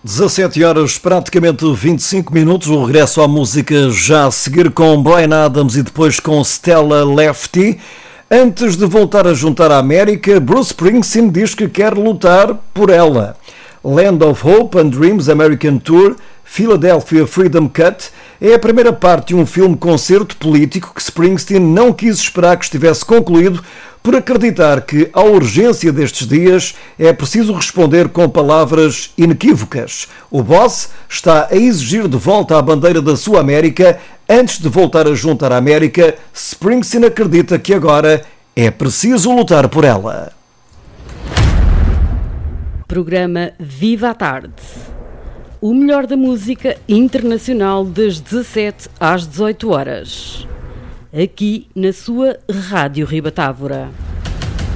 17 horas, praticamente 25 minutos, o regresso à música já a seguir com Bryan Adams e depois com Stella Lefty. Antes de voltar a juntar a América, Bruce Springsteen diz que quer lutar por ela. Land of Hope and Dreams American Tour, Philadelphia Freedom Cut, é a primeira parte de um filme-concerto político que Springsteen não quis esperar que estivesse concluído por acreditar que, à urgência destes dias, é preciso responder com palavras inequívocas. O boss está a exigir de volta a bandeira da sua América. Antes de voltar a juntar a América, Springsteen acredita que agora é preciso lutar por ela. Programa Viva à Tarde. O melhor da música internacional das 17 às 18 horas. Aqui na sua Rádio Ribatávora.